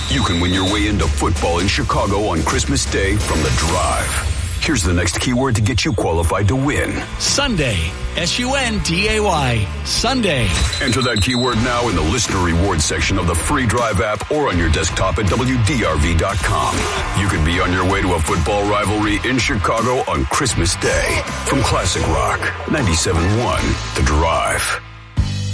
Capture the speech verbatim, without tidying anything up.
You can win your way into football in Chicago on Christmas Day from The Drive. Here's the next keyword to get you qualified to win. Sunday. S U N D A Y. Sunday. Enter that keyword now in the listener rewards section of the free Drive app or on your desktop at W D R V dot com. You could be on your way to a football rivalry in Chicago on Christmas Day. From Classic Rock, ninety-seven point one, The Drive.